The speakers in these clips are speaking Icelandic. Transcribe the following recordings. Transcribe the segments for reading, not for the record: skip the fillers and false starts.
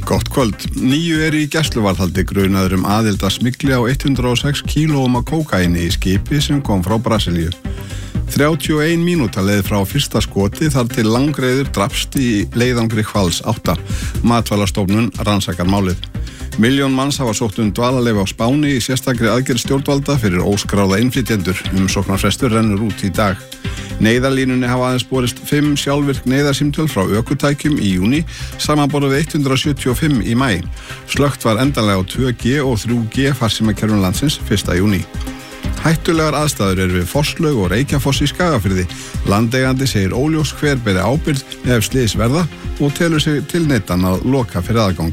Gott kvöld. 9 í gæsluvarðhaldi grunaður aðild að smygli á 106 kílóum af kókaíni í skipi sem kom frá Brasilíu. 31 mínúta leið frá fyrsta skoti þar til langreiður drapst í leiðangri Hvals 8. Matvælastofnun rannsakar málið. Milljón manns hafa sótt dvalarleyfi á Spáni í sérstakri aðgerð stjórnvalda fyrir óskráða innflytjendur. Umsóknarfrestur rennur út í dag. Neyðarlínunni hafa aðeins borist 5 sjálfvirk neyðarsímtöl frá ökutækjum í júní, samanborið við 175 í maí. Slökkt var endanlega á 2G og 3G farsímakerfum landsins 1. júní. Hættulegar aðstæður eru við Fosslaug og Reykjafoss í Skagafirði. Landeigandi segir óljós hver beri ábyrgð ef slys verða og telur sig tilneyddan að loka fyrir aðgang.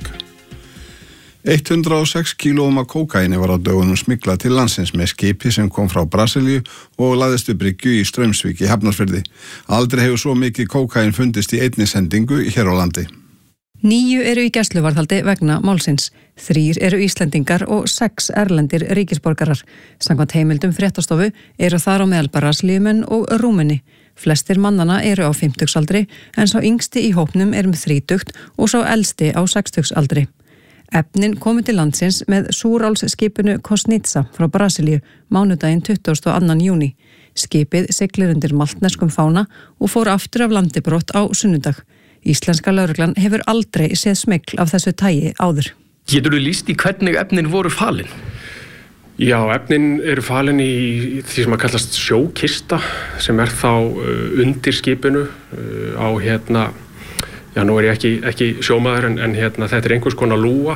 106 kílóum af kókaíni var á dögunum smyglað til landsins með skipi sem kom frá Brasilíu og lagðist við bryggju í Straumsvík í Hafnarfirði. Aldrei hefur svo mikið kókaín fundist í einni sendingu hér á landi. 9 eru í gæsluvarðhaldi vegna málsins. 3 eru Íslendingar og 6 erlendir ríkisborgarar. Samkvæmt heimildum fréttastofu eru þar á meðal Brasilíumenn og Rúmeni. Flestir mannana eru á 50-aldri en sá yngsti í hópnum er 30 og sá elsti á 60-aldri. Efnin komu til landsins með súrálsskipinu Kosnitsa frá Brasilíu mánudaginn 22. júní. Skipið siglir undir maltneskum fána og fór aftur af landi brott á sunnudag. Íslenska lögreglan hefur aldrei séð smygl af þessu tagi áður. Geturðu lýst í hvernig efnin voru falin? Já, efnin eru falin í því sem að kallast sjókista sem er þá undir skipinu á Já, nú er ég ekki sjómaður en þetta er einhvers konar lúga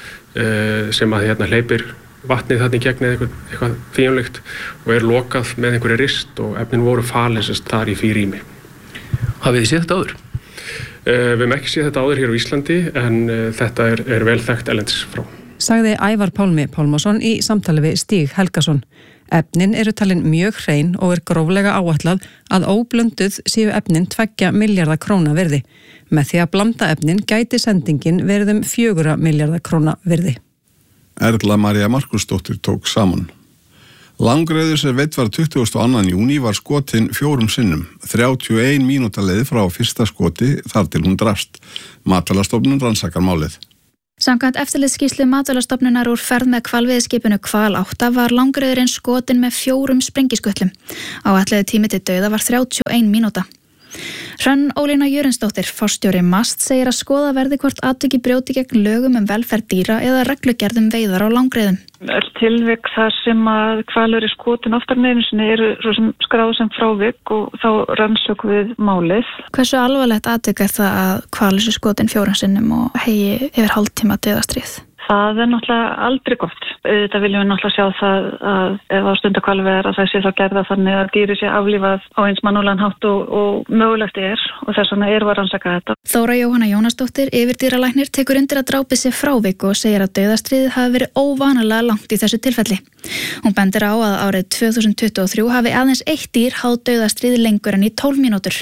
sem að hleypir vatnið þarna í gegn eða eitthvað fínlegt og er lokað með einhverju rist og efnin voru falin þar í því rými. Hafið þið séð þetta áður? Við hefum ekki séð þetta áður hér á Íslandi en þetta er vel þekkt erlendis frá. Sagði Ævar Pálmi Pálmason í samtali við Stíg Helgason. Efnin eru talin mjög hrein og er gróflega áætlað að óblönduð séu efnin 2 milljarða króna virði. Með því að blanda efnin gæti sendingin verið 4 milljarða króna virði. Erla María Markusdóttir tók saman. Langreiður sem veitt var 22. júní var skotin 4 sinnum. 31 mínúta leið frá fyrsta skoti þar til hún drapst. Matvælastofnun rannsakar málið. Samkvæmt eftirlitsskýrslu Matvælastofnunar úr ferð með hvalveiðiskipinu Hval 8 var langreiðurinn skotin með 4 sprengiskutlum. Áætlaður tími til dauða var 31 mínúta. Hrönn Ólína Jörundsdóttir, forstjóri MAST, segir að skoða verði hvort atviki brjóti gegn lögum velferð dýra eða reglugerðum veiðar á langreiðum. Öll tilvik þar sem að hvalur er skotin oftar en einu sinni eru svo sem skráð sem frávik og þá rannsökum við málið. Hversu alvarlegt atvik er það að hvalur sé skotin 4 sinnum og hegi yfir hálftíma dauðastríð? Það er náttúrulega aldrei gott. Þetta viljum við náttúrulega sjá það að ef á stundahvalveiðar að það sé þá gerða þannig að dýri sé aflífað á eins mannúðlegan hátt og mögulegt er og þess vegna erum við að rannsaka þetta. Þóra Jóhanna Jónasdóttir, yfirdýralæknir, tekur undir að drápið sé frávik og segir að dauðastríðið hafi verið óvanalega langt í þessu tilfelli. Hún bendir á að árið 2023 hafi aðeins 1 dýr háð dauðastríð lengur en í 12 mínútur.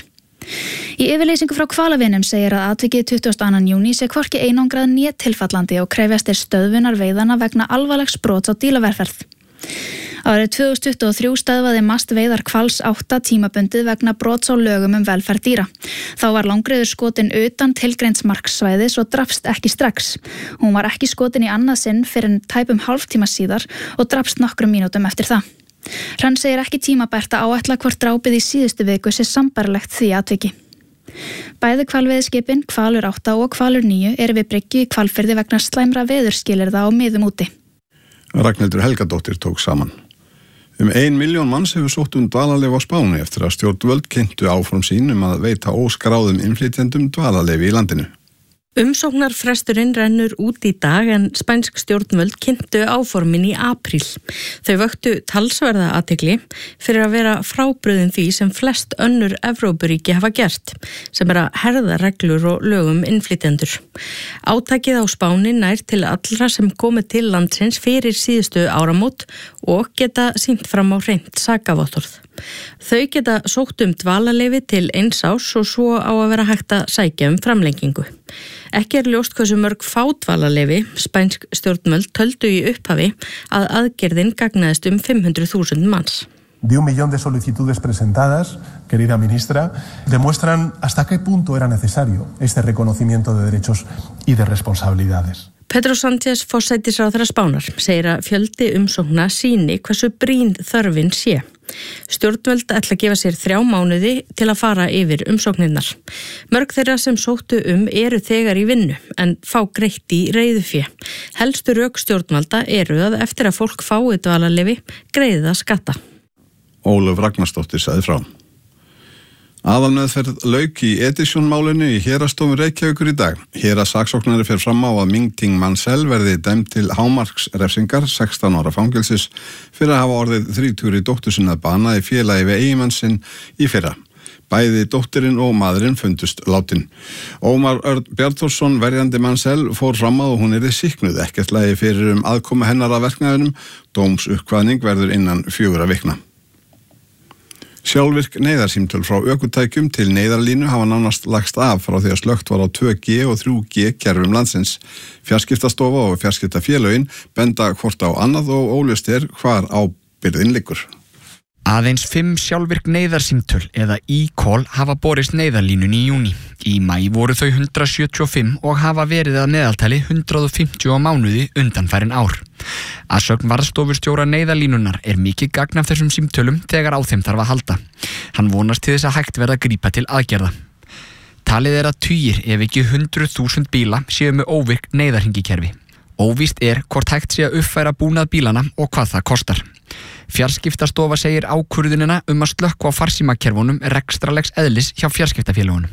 Í yfirlýsingu frá hvalavinum segir að atvikið 22. júní sé hvorki einangrað né tilfallandi og krefjast stöðvunar veiðana vegna alvarlegs brots á dýravelferð. Árið 2023 stöðvaði MAST veiðar Hvals 8 tímabundið vegna brots á lögum velferð dýra. Þá var langreiður skotin utan tilgreinds marksvæðis og drapst ekki strax. Hún var ekki skotin í annað sinn fyrir en tæpum hálftíma síðar og drapst nokkrum mínútum eftir það. Hrönn segir ekki tímabært að áætla hvort drápið í síðustu viku sé sambarlegt því atviki. Bæði hvalveiðiskipin, Hvalur 8 og Hvalur 9 eru við bryggju í Hvalfirði vegna slæmra veðurskilyrða á miðum úti. Ragnhildur Helgadóttir tók saman. 1 milljón manns hefur sótt dvalarleyfi á Spáni eftir að stjórnvöld kynntu áform sín að veita óskráðum innflytjendum dvalarleyfi í landinu. Umsóknarfresturinn rennur út í dag en spænsk stjórnvöld kynntu áformin í apríl. Þau vöktu talsverða athygli fyrir að vera frábrugðin því sem flest önnur Evrópuríki hafa gert, sem er að herða reglur og lögum innflytjendur. Átakið á Spáni nær til allra sem komu til landsins fyrir síðustu áramót og geta sýnt fram á hreint sakavottorð. Þau geta sótt dvalarleyfi til 1 árs og svo á að vera hægt að sækja framlengingu. Ekki er ljóst hversu mörg fá dvalarleyfi. Spænsk stjórnvöld töldu í upphafi að aðgerðin gagnaðist 500.000 manns. de 1 millón de solicitudes presentadas, querida ministra, demuestran hasta qué punto era necesario este reconocimiento de derechos y de responsabilidades. Pedro Sánchez, forsætisráðherra Spánar, segir að fjöldi umsókna sýni hversu brýn þörfin sé. Stjórnvöld ætla að gefa sér 3 mánuði til að fara yfir umsóknirnar. Mörg þeirra sem sóttu eru þegar í vinnu en fá greitt í reiðufé. Helstu rök stjórnvalda eru að eftir að fólk fái dvalarleyfi greiða skatta. Ólöf Ragnarsdóttir sagði frá. Aðalmeðferð lauk í Edison-málinu í Héraðsdómi Reykjavíkur í dag. Héraðssaksóknari fer fram á að Ming-Ting Mansell verði dæmd til hámarksrefsingar 16 ára fangelsis fyrir að hafa orðið 30 dóttur sinna bana í félagi við eiginmann sinn í fyrra. Bæði dóttirinn og maðurinn fundust látin. Ómar Örn Bjarnþórsson, verjandi Mansell, fór fram að hún yrði sýknuð, ekkert lagi fyrir aðkomu hennar að verknaðinum. Dómsuppkvaðning verður innan 4 vikna. Sjálfvirk neyðarsímtöl frá ökutækjum til neyðarlínu hafa nánast lagst af frá því að slökkt var á 2G og 3G kerfum landsins. Fjarskiptastofa og fjarskiptafélögin benda hvort á annað og óljóst hvar ábyrgðin liggur. Aðeins 5 sjálfvirk neyðarsímtöl eða e-call hafa borist neyðarlínunni í júní. Í maí voru þau 175 og hafa verið að meðaltali 150 á mánuði undanfærin ár. Að sögn varðstofustjóra neyðarlínunar mikið gagn af þessum símtölum þegar á þeim þarf að halda. Hann vonast til þess að hægt verða að grípa til aðgerða. Talið að tugir ef ekki 100.000 bíla séu með óvirk neyðarhringikerfi. Óvíst hvort hægt sé að uppfæra búnað bílana og hvað það kostar. Fjarskiptastofa segir ákvörðunina að slökkva á farsímakerfunum rekstralegs eðlis hjá fjarskiptafélögunum.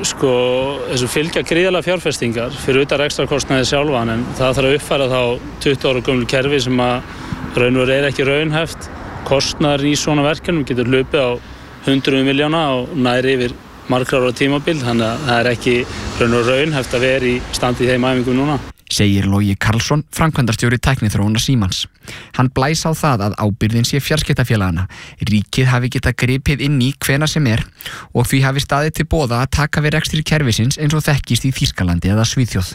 Þessu fylgja gríðarlega fjárfestingar fyrir utan rekstrarkostnaði sjálfan en það þarf að uppfæra þá 20 ára gömlu kerfi sem að raunveru ekki raunhæft. Kostnaður í svona verkefnum getur hlupið á 100 miljóna og næri yfir margra ára tímabil, þannig að það ekki raunveru raunhæft að vera í standi í þeim æfingum núna. Segir Logi Karlsson, framkvæmdastjóri tækniþróunar Símans. Hann blæs á það að ábyrgðin sé fjarskiptafélagana. Ríkið hafi getað gripið inn í hvenær sem og því hafi staðið til boða að taka við rekstri kerfisins eins og þekkist í Þýskalandi eða Svíþjóð.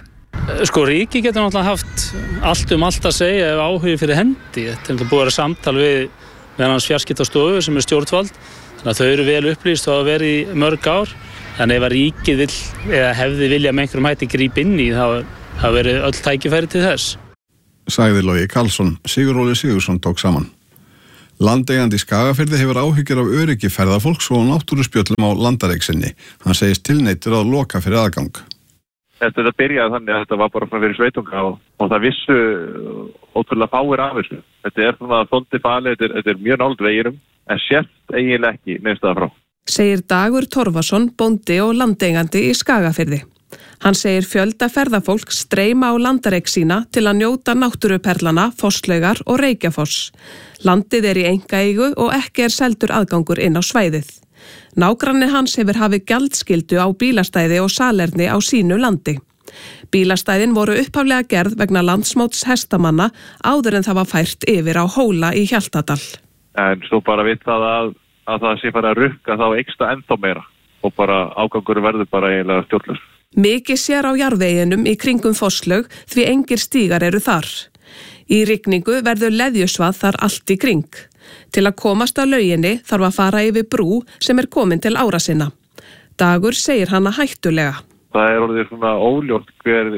Ríkið getur náttúrulega haft allt að segja ef áhugi fyrir hendi. Þetta búið að vera samtal við hans fjarskiptastofu sem stjórnvald. Þannig að þau eru vel upplýst og að vera í mörg ár. Þannig ef að ríkið hefði vilja með einhverjum hætti grípa inn í það verið öll tækifæri til þess. Sagði Logi Karlsson. Sigurður Sigurðsson tók saman. Landeigandi í Skagafirði hefur áhyggjur af öryggi ferðafólks og náttúruspjöllum á landareigsinni. Hann segist tilneyddur að loka fyrir aðgang. Þetta byrjaði þannig að þetta var bara fyrir sveitunga og það vissu ótrúlega fáir af þessu. Þetta svona þoldi fali, þetta mjög nálægt veginum en sért eiginlega ekki neðstaða frá. Segir Dagur Torfason, bóndi og landeigandi í Skagafirði. Hann segir fjölda ferðafólk streyma á landareign sína til að njóta náttúruperlana, Fosslaugar og Reykjafoss. Landið í einkaeigu og ekki seldur aðgangur inn á svæðið. Nágranni hans hefur hafið gjaldskyldu á bílastæði og salerni á sínu landi. Bílastæðin voru upphaflega gerð vegna landsmóts hestamanna áður en það var fært yfir á Hóla í Hjaltadal. En svo bara við það að það sé bara að rukka þá ekstra ennþá meira og bara ágangur verður bara eiginlega stjórnlaus. Mikið sér á jarðveginum í kringum Fosslaug því engir stígar eru þar. Í rigningu verður leðjusvað þar allt í kring. Til að komast að lauginni þarf að fara yfir brú sem komin til ára sinna. Dagur segir hana hættulega. Það orðið svona óljóst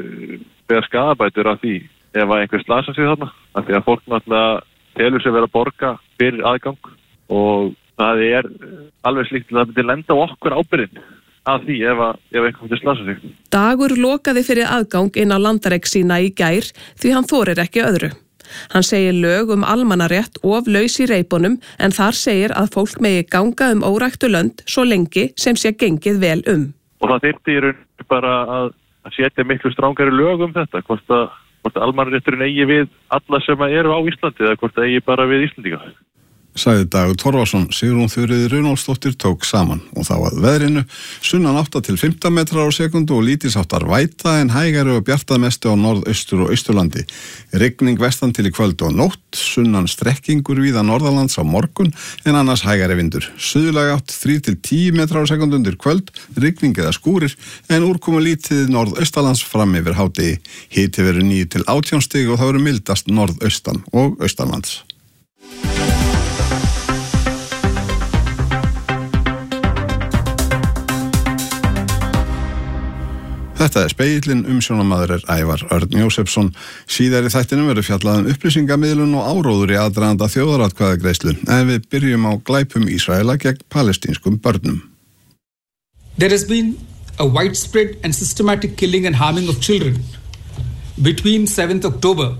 hver skaðabætur af því ef einhver slasa sig þarna. Af því að fólk náttúrulega telur sig vera að borga fyrir aðgang og það alveg slíkt að það myndi lenda á okkur ábyrgðin að því ef einhver myndi slasa sig. Dagur lokaði fyrir aðgang inn á landareign sína í gær því hann þorir ekki öðru. Hann segir lög almannarétt of laus í reipunum en þar segir að fólk megi ganga óræktu lönd svo lengi sem sé gengið vel Og það þyrfti í raun bara að setja miklu strangari lög þetta, hvort almannarétturinn eigi við alla sem eru á Íslandi eða hvort eigi bara við Íslendinga. Sagði Dagur Torfason. Sigrún Þuríður Runólfsdóttir tók saman og þá að veðrinu sunnan 8 til 15 metrar á sekundu og lítisháttar væta en hægari og bjartað mestu á norðaustur og austurlandi. Rigning vestan til í kvöld og nótt, sunnan strekkingur víða norðalands á morgun en annars hægari vindur. Suðlæg átt 3 til 10 metrar á sekundu undir kvöld, rigning eða skúrir en úrkomu lítið norðaustalands fram yfir hádegi. Hiti verður 9 til 18 stig og það verður mildast norðaustan og austanlands. Þetta Spegillinn, umsjónarmaður Ævar Örn Jósefsson. Síðar í þættinum verður fjallað upplýsingamiðlun og áróður í aðdraganda þjóðaratkvæðagreiðslu, en við byrjum á glæpum Ísraela gegn palestínskum börnum. There has been a widespread and systematic killing and harming of children between 7th October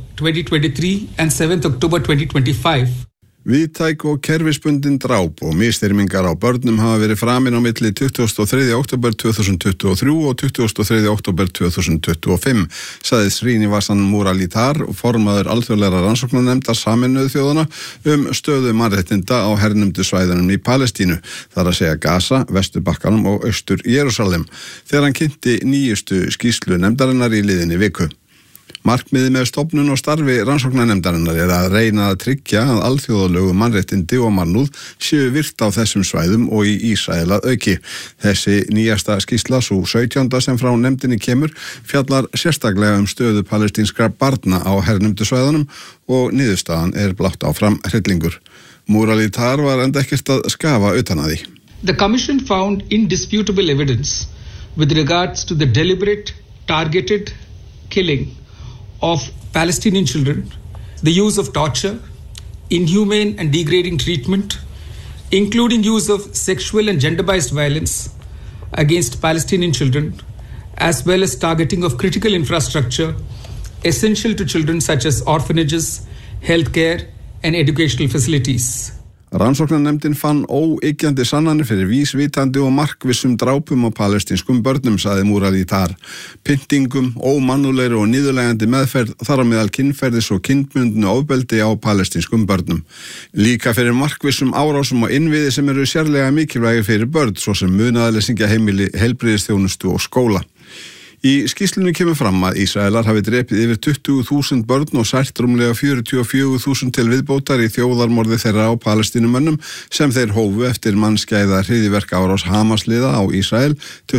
2023 and 7th October 2025. Víðtæk og kerfisbundin dráp og misþyrmingar á börnum hafa verið framin á milli 23. október 2023 og 23. október 2025, sagði Srinivasan Muralidhar, formaður alþjóðlegra rannsóknarnefndar Sameinuðu þjóðanna stöðu mannréttinda á hernumdu svæðunum í Palestínu, þar að segja Gaza, Vesturbakkanum og Austur Jerúsalem, þegar hann kynnti nýjustu skýrslu nefndarinnar í liðinni viku. Markmiðið með stofnun og starfi rannsóknarnefndarinnar að reyna að tryggja að alþjóðalögu mannréttindi og mannúð séu virt á þessum svæðum og í Ísrael að auki. Þessi nýjasta skýrsla, sú 17. sem frá nefndinni kemur, fjallar sérstaklega stöðu palestínskra barna á hernumdu svæðunum og niðurstaðan blátt áfram hryllingur. Muralidhar var enda ekkert að skafa utan að því. The commission found indisputable evidence with regards to the deliberate, targeted killing of Palestinian children, the use of torture, inhumane and degrading treatment, including use of sexual and gender-based violence against Palestinian children, as well as targeting of critical infrastructure essential to children such as orphanages, healthcare and educational facilities. Rannsóknarnefndin fann óyggjandi sannanir fyrir vísvitandi og markvissum drápum á palestínskum börnum, sagði Muralidhar, pyntingum, ómannulegri og niðurlegandi meðferð, þar á meðal kynferðis og kynbundnu ofbeldi á palestínskum börnum. Líka fyrir markvissum árásum og innviði sem eru sérlega mikilvægir fyrir börn, svo sem munaðarleysingaheimili, heilbrigðisþjónustu og skóla. Í skýrslunni kemur fram að Ísraelar hafi drepið yfir 20.000 börn og sært rúmlega 44.000 til viðbótar í þjóðarmorði þeirra á palestínumönnum sem þeir hófu eftir mannskæða hryðjuverkaárás Hamasliða á Ísrael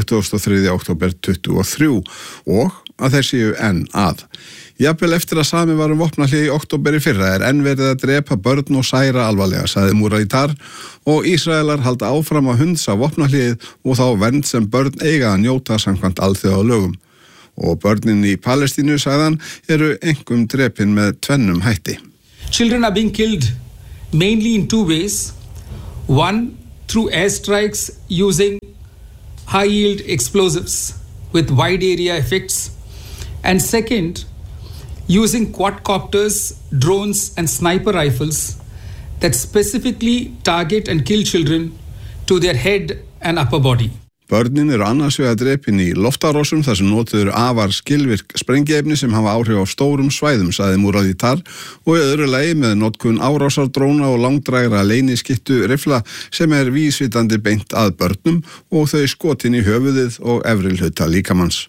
23. október 2023 og að þeir séu enn að. Jafnvel eftir að sami var vopnahlé í október í fyrra enn verið að drepa börn og særa alvarlega, sagði Muralidhar, og Ísraelar halda áfram að hundsa vopnahléið og þá vernd sem börn eiga að njóta samkvæmt alþjóðalögum. Og börnin í Palestínu, sagði hann, eru einkum drepin með tvennum hætti. Children are being killed mainly in two ways. One, through airstrikes using high-yield explosives with wide area effects. And second, using quadcopters, drones and sniper rifles that specifically target and kill children to their head and upper body. Börnin eru annars vegar drepin í loftarósum þar sem notuður afar skilvirk sprengiefni sem hafa áhrif á stórum svæðum, sagði Muralidhar, og í öðru lagi með notkun árásardróna og langdrægra leyniskittu rifla sem vísvitandi beint að börnum og þau skotin í höfuðið og efri hluta líkamanns.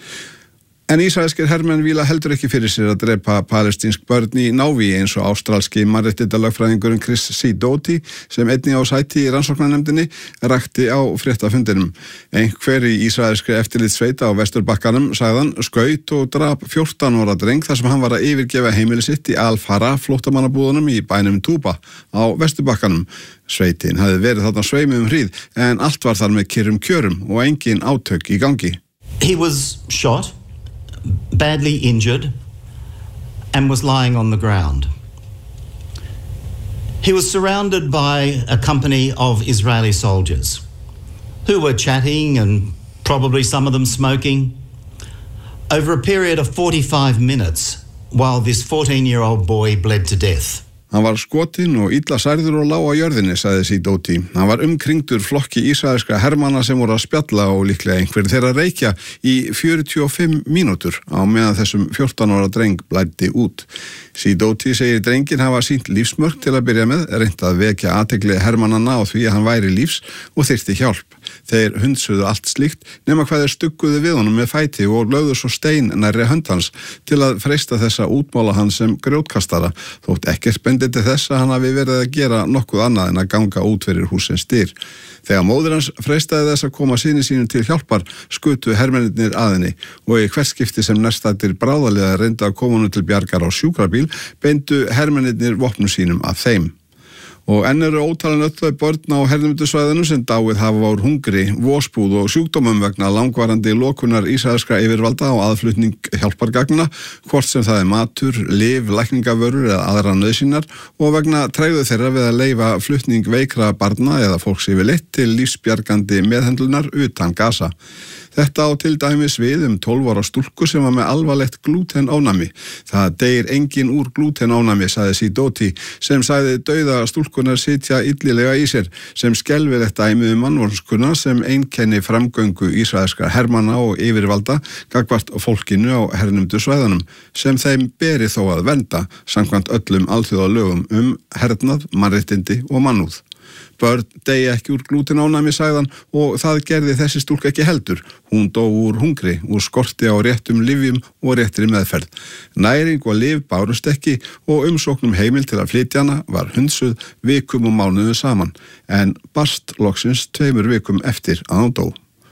En ísraelskir hermenn víla heldur ekki fyrir sér að drepa palestínsk börn í návígi eins og ástralski mannréttindalögfræðingurinn Chris Sidoti, sem einnig á sæti í rannsóknarnefndinni, rakti á fréttafundinum. Einhver í ísraelskri eftirlitssveita á Vesturbakkanum, sagðan, skaut og drap 14 ára dreng þar sem hann var að yfirgefa heimili sitt í Al-Farah flóttamannabúðunum í bænum Tuba á Vesturbakkanum. Sveitin hafði verið þarna sveimi hríð en allt var þar með kyrrum kjörum og engin átök í gangi. He was shot, badly injured, and was lying on the ground. He was surrounded by a company of Israeli soldiers who were chatting and probably some of them smoking over a period of 45 minutes while this 14-year-old boy bled to death. Hann var skotinn og illa særður og lá á jörðinni, sagði Sidoti. Hann var umkringdur flokki ísraelskra hermanna sem voru að spjalla og líklega einhver þeirra reykja í 45 mínútur á meðan þessum 14 ára dreng blæddi út. Sidoti segir drengin hafa sýnt lífsmörk til að byrja með, reynt að vekja athygli hermannanna á því að hann væri lífs og þyrfti hjálp. Þeir hundsuðu allt slíkt nema hvað þeir stugguðu við honum með fæti og lögðu svo stein nærri hönd hans til að freista þess að útmála hann sem grjótkastara, þótt ekkert bendi til þess að hann hafi verið að gera nokkuð annað en að ganga út fyrir húsins dyr. Þegar móðir hans freistaði þess að koma syni sínum til hjálpar, skutu hermennirnir að henni og í hvert skipti sem næstættir bráðalega reyndu að koma honum til bjargar á sjúkrabíl, beindu hermennirnir vopnum sínum að þeim. Og enn eru ótalin öll þau börn á hernumdusvæðinu sem dáið hafa úr hungri, vosbúð og sjúkdómum vegna langvarandi lokunar ísraelskra yfirvalda og aðflutning hjálpargagna, hvort sem það matur, lyf, lækningavörur eða aðra nauðsynjar og vegna tregðu þeirra við að leyfa flutning veikra barna eða fólks yfirleitt til lífsbjargandi meðhendlunar utan Gaza. Þetta á til dæmis við 12 ára stúlku sem var með alvarlegt glútenónæmi. Það deyr engin úr glútenónæmi, sagði Sidoti, sem sagði dauða stúlkunar sitja illilega í sér, sem skelfilegt dæmi mannvonskuna sem einkenni framgöngu ísraelskra hermanna og yfirvalda gagnvart fólkinu á hernumdu svæðunum, sem þeim beri þó að vernda, samkvæmt öllum alþjóðalögum hernað, mannréttindi og mannúð. Börn deyja ekki úr glútenónæmi, sagðan, og það gerði þessi stúlka ekki heldur. Hún dó úr hungri, úr skorti á réttum lyfjum og réttri meðferð. Næring og lyf bárust ekki og umsóknum heimil til að flytja hana var hundsuð vikum og mánuðum saman, en barst loksins 2 vikum eftir að hún dó.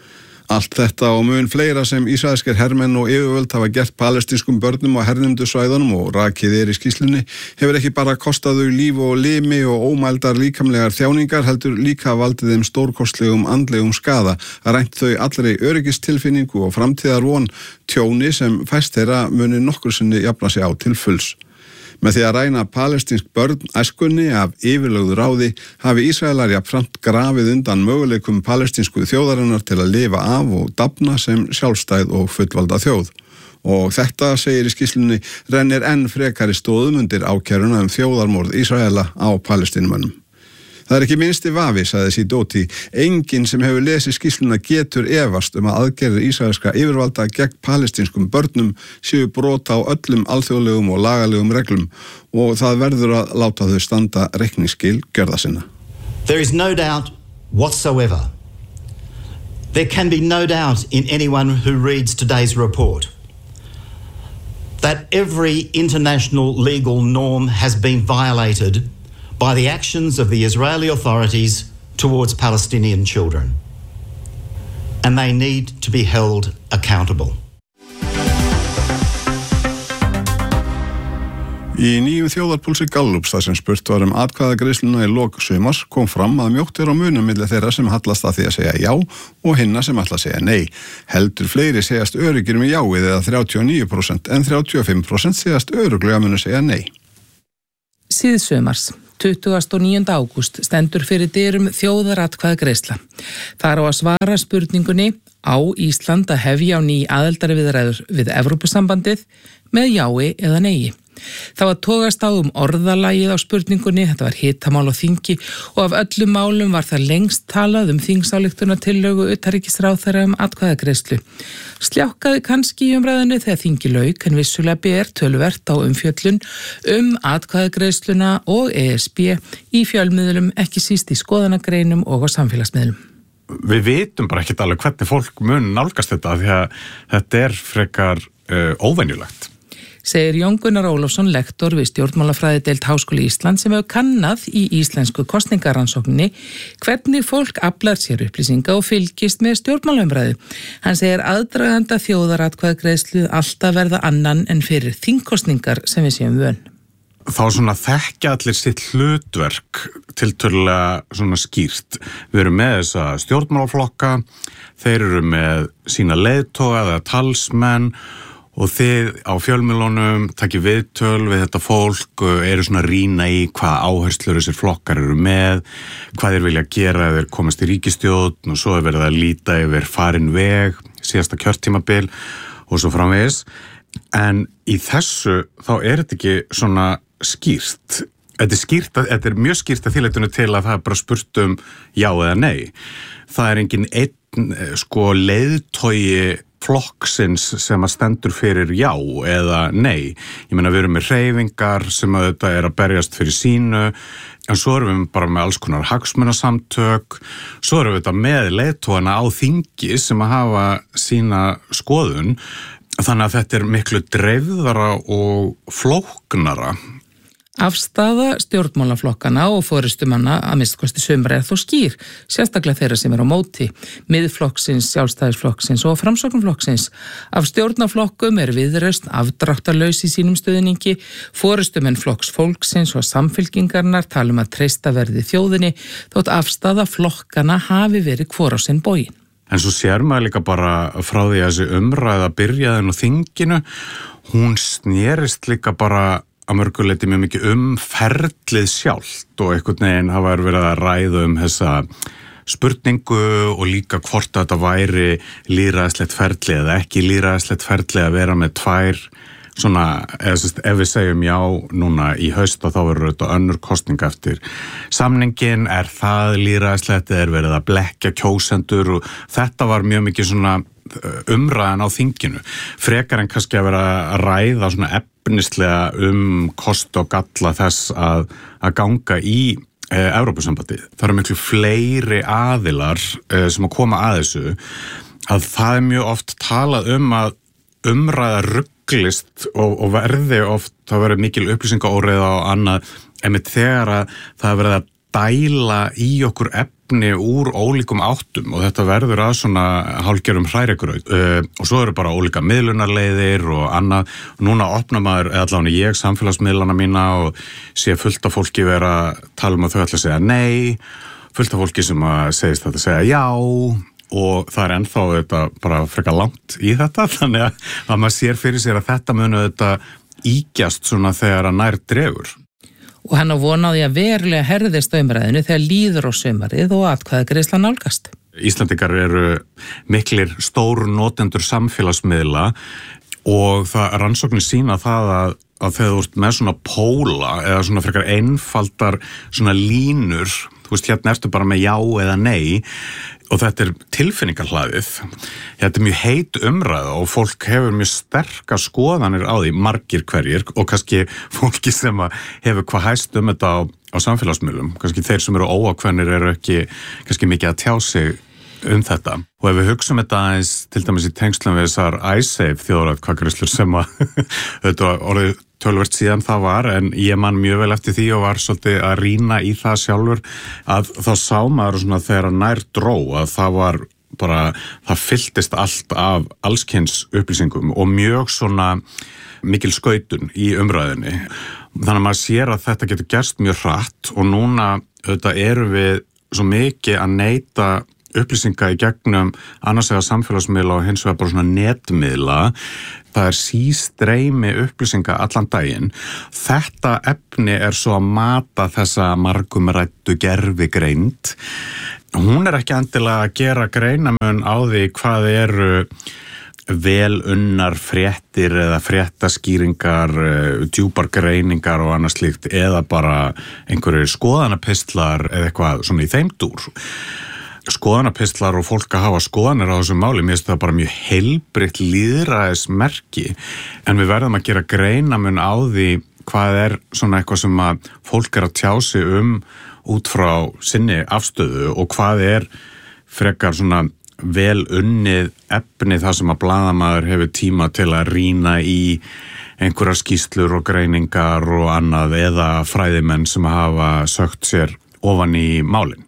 Allt þetta og mun fleira sem ísraelskir hermenn og yfirvöld hafa gert palestínskum börnum á hernumdu svæðunum og rakið í skýrslunni hefur ekki bara kostað þau líf og limi og ómældar líkamlegar þjáningar, heldur líka valdið þeim stórkostlegum andlegum skaða, rænt þau allri öryggistilfinningu og framtíðarvon, tjóni sem fæst þeirra muni nokkur sinni jafna sig á til fulls. Með því að ræna palestínsk börn æskunni af yfirlögðu ráði hafi Ísraelar jafnframt grafið undan möguleikum palestínsku þjóðarinnar til að lifa af og dafna sem sjálfstæð og fullvalda þjóð. Og þetta, segir í skýrslunni, rennir enn frekari stoðum undir ákæruna þjóðarmorð Ísraela á palestínumönnum. Það er ekki minnsti vafi, sagði Sidoti. Enginn sem hefur lesið skýrsluna getur efast að aðgerðir ísraelskra yfirvalda gegn palestínskum börnum séu brot á öllum alþjóðlegum og lagalegum reglum og það verður að láta þau standa reikningsskil gjörða sinna. There is no doubt whatsoever. There can be no doubt in anyone who reads today's report that every international legal norm has been violated by the actions of the Israeli authorities towards Palestinian children. And they need to be held accountable. Í nýjum þjóðarpúlsi Gallups, þar sem spurt var atkvæðagreiðsluna í lok sumars, kom fram að mjótt á munum milli þeirra sem hallast að því að segja já og hinna sem ætla að segja nei. Heldur fleiri segjast öruggir með jáið eða 39% en 35% segjast örugglega munu segja nei. Síðsumars, 29. ágúst, stendur fyrir dyrum þjóðaratkvæðagreiðsla. Þar á að svara spurningunni á Ísland að hefja á ný aðildarviðræður við Evrópusambandið með jái eða nei. Það var togast á orðalagið á spurningunni, þetta var hitamál á þingi og af öllum málum var það lengst talað þingsályktunartillögu utanríkisráðherra atkvæðagreiðslu. Sljákkaði kannski í umræðinu þegar þingi lauk en vissulega ber töluvert á umfjöllun atkvæðagreiðsluna og ESB í fjölmiðlum, ekki síst í skoðanagreinum og á samfélagsmiðlum. Við vitum bara ekkert alveg hvernig fólk mun nálgast þetta því að þetta er frekar óvenjulegt. Segir Jón Gunnar Ólafsson, lektor við stjórnmálafræðideild Háskóli Íslands sem hefur kannað í íslensku kosningarannsókninni hvernig fólk aflar sér upplýsinga og fylgist með stjórnmálaumræðu. Hann segir aðdraganda þjóðaratkvæðagreiðslu alltaf verða annan en fyrir þingkosningar sem við séum vön. Þá svona þekkja allir sitt hlutverk tiltölulega svona skýrt. Við erum með þessa stjórnmálaflokka, þeir eru með sína leiðtoga eða talsmenn og þið á fjölmiðlunum takið viðtöl við þetta fólk, eru svona að rýna í hvað áherslur þessir flokkar eru með, hvað þeir vilja gera ef þeir komast í ríkisstjórn og svo er verið að líta yfir farin veg, síðasta kjörtímabil og svo framvegis. En í þessu þá er þetta ekki svona skýrt. Þetta er mjög skýrt að þýleitinu til að það er bara spurt já eða nei. Það er engin einn leiðtogi flokksins sem að stendur fyrir já eða nei. Ég meina við erum með hreyfingar sem að þetta er að berjast fyrir sínu, en svo erum við bara með alls konar hagsmunasamtök, svo erum við þetta með leiðtogana á þingi sem að hafa sína skoðun, þannig að þetta er miklu dreifðara og flóknara. Afstaða stjórnmálaflokkana og forystumanna að minnst sumra þó skýr, sérstaklega þeirra sem á móti, Miðflokksins, Sjálfstæðisflokksins og Framsóknarflokksins. Af stjórnarflokkum Viðreisn afdráttarlaus í sínum stuðningi, forystumenn Flokks fólksins og Samfylkingarnar tala að treysta verði þjóðinni, þótt afstaða flokkana hafi verið hvor á sinn bógin. En svo sér maður líka bara frá því að þessi umræða byrjaði á þinginu, hún snerist líka bara að mörguleiti mjög mikið ferlið sjálft og einhvern veginn hafa verið að ræða þessa spurningu og líka hvort þetta væri lýðræðislegt ferli eða ekki lýðræðislegt ferli að vera með tvær svona, ef við segjum já núna í haust og þá verður þetta önnur kosning eftir samningin, það lýðræðislegt eða verið að blekkja kjósendur og þetta var mjög mikið svona umræðan á þinginu, frekar en kannski að vera að ræða svona efnislega kost og galla þess að ganga í Evrópusambandið. Það eru miklu fleiri aðilar sem að koma að þessu, að það er mjög oft talað að umræða rugglist og verði oft, það verður mikil upplýsingaóreiða og annað, einmitt þegar að það verður að dæla í okkur efni úr ólíkum áttum og þetta verður að svona hálfgerðum hrærigraut og svo eru bara ólíka miðlunarleiðir og annað og núna opna maður, eða allavega ég samfélagsmiðlana mína og sé fullt af fólki vera að tala að þau ætla að segja nei, fullt af fólki sem að segist þetta að segja já og það er ennþá þetta bara frekar langt í þetta, þannig að maður sér fyrir sér að þetta muni þetta ígjast svona þegar að nær dregur. Og hann á vonaði að verulega herðist umræðinu þegar líður á sumarið og atkvæðagreiðsla nálgast. Íslendingar eru miklir stór notendur samfélagsmiðla og það rannsóknir sýna það að þegar þú ert með svona póla eða svona frekar einfaldar svona línur, þú veist hérna ertu bara með já eða nei og þetta er tilfinningarhlaðið. Þetta er mjög heit umræða og fólk hefur mjög sterkar skoðanir á því, margir hverjir og kannski fólki sem hefur hvað hæst þetta á samfélagsmiðlum. Kannski þeir sem eru óákveðnir eru ekki kannski mikið að tjá sig þetta. Og ef við hugsum þetta aðeins til dæmis í tengslum við þessar Icesave þjóðaratkvæðagreiðslur sem þetta orðið tölvert síðan það var, en ég man mjög vel eftir því og var svolítið að rýna í það sjálfur að þá sá maður svona þegar nær dró að það var bara, það fylltist allt af allskyns upplýsingum og mjög svona mikil skautun í umræðinni. Þannig að maður sér að þetta getur gerst mjög hratt og núna erum við svo mikið að neyta upplýsinga í gegnum annars vegar samfélagsmiðla og hins vegar bara svona netmiðla. Það er sístreymi upplýsinga allan daginn. Þetta efni er svo að mata þessa margumræddu gervigreind. Hún er ekki endilega að gera greinamun á því hvað eru vel unnar fréttir eða fréttaskýringar, djúpar greiningar og annað slíkt eða bara einhverjir skoðanapistlar eða eitthvað svona í þeim dúr. Skoðanapistlar og fólk að hafa skoðanir á þessum máli, mér finnst það bara mjög heilbrigt lýðræðismerki en við verðum að gera greinamun á því hvað er svona eitthvað sem að fólk er að tjá sig út frá sinni afstöðu og hvað er frekar svona vel unnið efni það sem að blaðamaður hefur tíma til að rýna í einhverjar skýrslur og greiningar og annað eða fræðimenn sem hafa sögt sér ofan í málin.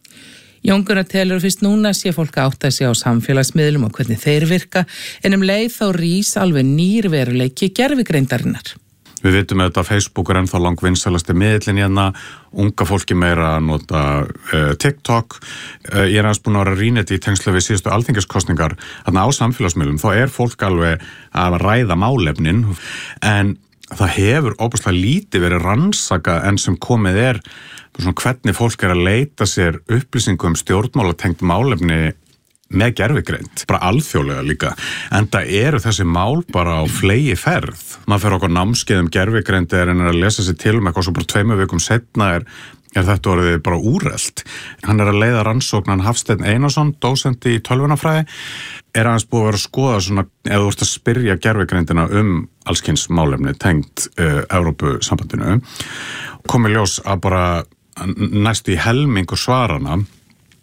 Jón Gunnar telur fyrst núna sé fólk átt að sé á samfélagsmiðlum og hvernig þeir virka en leið þá rís alveg nýr veruleiki gervigreindarinnar. Við vitum að Facebook er ennþá langvinsælasti miðillinn hérna, unga fólki meira að nota TikTok. Ég er aðeins búin að vera að rýna þetta í tengslu við síðustu alþingiskosningar. Þarna á samfélagsmiðlum þá er fólk alveg að ræða málefnin en það hefur óbúslega lítið verið rannsakað enn sem komið er svona hvernig fólk er að leita sér upplýsingum stjórnmálatengt málefni með gervigreind, bara alþjóðlega líka. En það eru þessi mál bara á flegi ferð. Maður fer okkur námskeið gervigreind en er að lesa sér til eitthvað svo bara 2 vikum seinna er þetta orðið bara úrelt. Hann er að leiða rannsóknan Hafsteinn Einarsson, dósenti í tölvunarfræði, er aðeins búið að vera að skoða svona, ef þú ert að spyrja gervigreindina allskyns málefni tengt Evrópusambandinu, komið ljós að bara næstu í helmingu svarana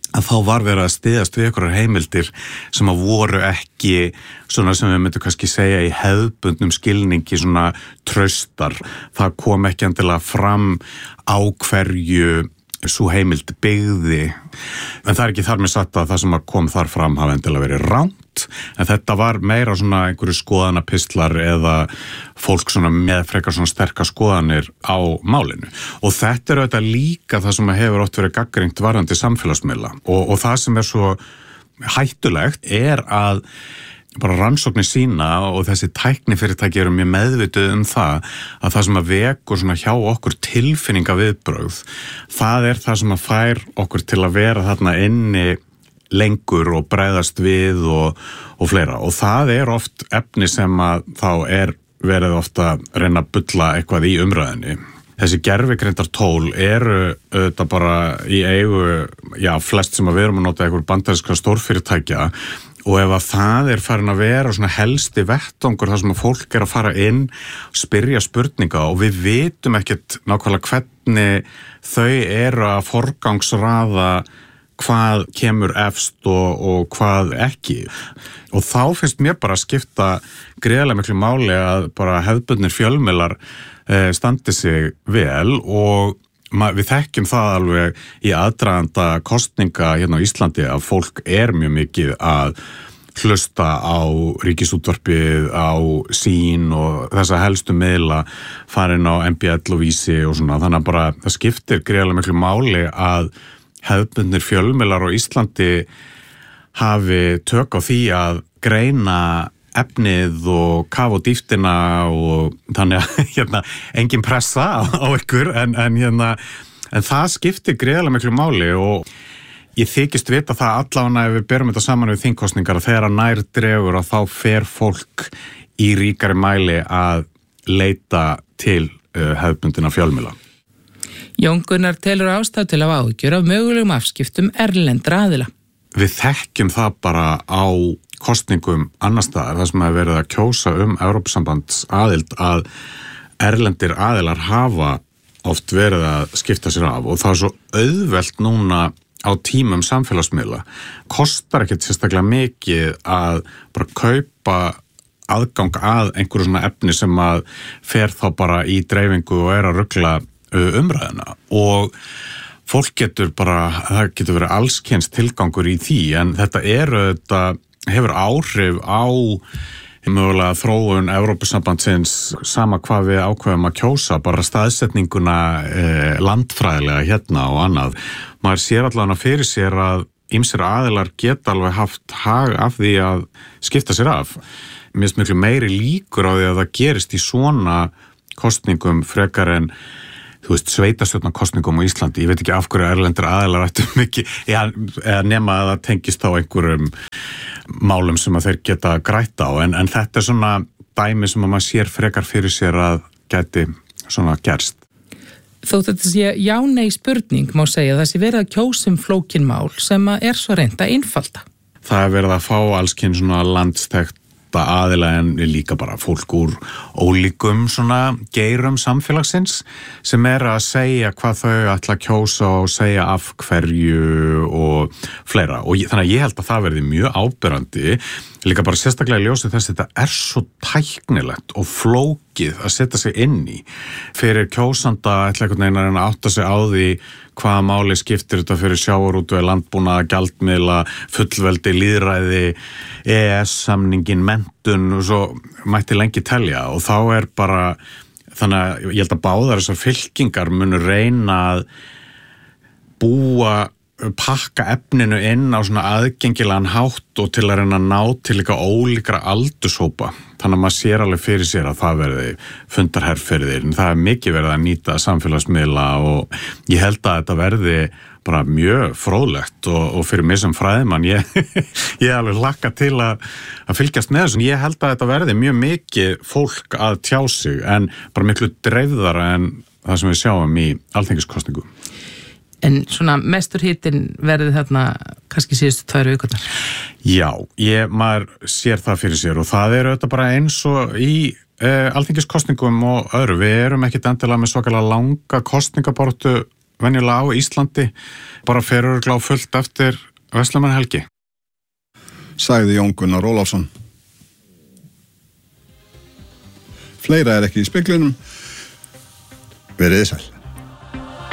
að þá var verið að styðjast við einhverjar heimildir sem að voru ekki svona sem við myndum kannski segja í hefðbundnum skilningi svona traustar. Það kom ekki endilega fram á hverju sú heimild byggði. En það ekki þar með sagt að það sem að kom þar fram hafa endilega verið rangt, en þetta var meira svona einhverju skoðanapistlar eða fólk svona með frekar svona sterkar skoðanir á málinu. Og þetta er auðvitað líka það sem hefur oft verið gagnrýnt varðandi samfélagsmiðla og það sem er svo hættulegt er að bara rannsóknir sína og þessi tæknifyrirtæki eru mjög meðvituð það sem að vekur svona hjá okkur tilfinningaviðbrögð, það er það sem að fær okkur til að vera þarna inni lengur og bregðast við og fleira. Og það er oft efni sem að þá er verið ofta að reyna að bulla eitthvað í umræðinni. Þessi gervigreindar tól eru auðvitað bara í eigu, flest sem að við erum að nota einhver bandarískra stórfyrirtækja. Og ef að það er farin að vera svona helsti vettvangur þar sem að fólk er að fara inn, spyrja spurninga og við vitum ekkert nákvæmlega hvernig þau eru að forgangsraða hvað kemur efst og hvað ekki. Og þá finnst mér bara að skipta gríðarlega miklu máli að bara hefðbundnir fjölmiðlar standi sig vel og við þekkjum það alveg í aðdraganda kosninga hérna á Íslandi að fólk er mjög mikið að hlusta á Ríkisútvarpið, á Sín og þessa helstu miðla farin á MBL og Vísi og svona. Þannig að bara það skiptir gríðarlega miklu máli að hefðbundnir fjölmiðlar á Íslandi hafi tök á því að greina efnið og kafa á dýptina og þannig að engin pressa á ykkur en það skiptir gríðarlega miklu máli og ég þykist vita það allavega ef við berum þetta saman við þingkosningar að þegar að nær dregur að þá fer fólk í ríkari mæli að leita til hefðbundina fjölmiðla. Jón Gunnar telur ástæðu til að áhyggjur af mögulegum afskiptum erlendra aðila. Við þekkjum það bara á kosningum annars staðar, það sem hefur verið að kjósa Evrópusambands aðild að erlendir aðilar hafa oft verið að skipta sér af og það er svo auðvelt núna á tímum samfélagsmiðla. Kostar ekkert sérstaklega mikið að bara kaupa aðgang að einhverju svona efni sem að fer þá bara í dreifingu og er að rugla umræðina og fólk getur bara, það getur verið allskyns tilgangur í því en þetta hefur áhrif á mögulega þróun Evrópusambandsins sama hvað við ákveðum að kjósa, bara staðsetninguna landfræðilega hérna og annað. Maður sér allavega fyrir sér að ýmsir aðilar geta alveg haft hag af því að skipta sér af. Mér finnst miklu meiri líkur á því að það gerist í svona kosningum frekar en sveitarstjórnarkosningum á Íslandi. Ég veit ekki af hverju erlendir aðilar ættu mikið, eða nema að það tengist á einhverjum málum sem að þeir geta grætt á, en þetta er svona dæmi sem að maður sér frekar fyrir sér að gæti svona gerst. Þótt þetta sé já-nei spurning má segja það sé verið að kjósa flókin mál sem að er svo reynt að einfalda. Það er verið að fá allskyn svona landstækt aðila en líka bara fólk úr ólíkum svona geirum samfélagsins sem er að segja hvað þau ætla að kjósa og segja af hverju og fleira og þannig að ég held að það verði mjög áberandi líka bara sérstaklega ljósið þess að þetta er svo tæknilegt og flókið að setja sig inn í fyrir kjósanda ætla einhvern veginn að reyna að átta sig á því hvaða máli skiptir þetta fyrir sjávarútveg, landbúnað, gjaldmiðla, fullveldi, lýðræði, EES-samningin, menntun og svo mætti lengi telja og þá er bara, þannig að ég held að báðar þessar fylkingar munu reyna að pakka efninu inn á svona aðgengilegan hátt og til að reyna að ná til líka ólíkra aldurshópa. Þannig að maður sér alveg fyrir sér að það verði fundarherferðir, en það er mikið verið að nýta samfélagsmiðla og ég held að þetta verði bara mjög fróðlegt og fyrir mig sem fræðimann, ég alveg hlakka til að fylgjast með þessu. Ég held að þetta verði mjög mikið fólk að tjá sig en bara miklu dreifðara en það sem við sjáum í alþingiskosningu. En svona mestur hittin verði þarna kannski síðustu 2 vikurnar? Já, maður sér það fyrir sér og það er auðvitað bara eins og í alþingiskosningum og öðru. Við erum ekkit endilega með svakalega langa kosningabortu venjulega á Íslandi, bara fer örugglega á fullt eftir Verslunarmannahelgi. Sagði Jón Gunnar Ólafsson. Fleira ekki í speglinum. Verið sæl.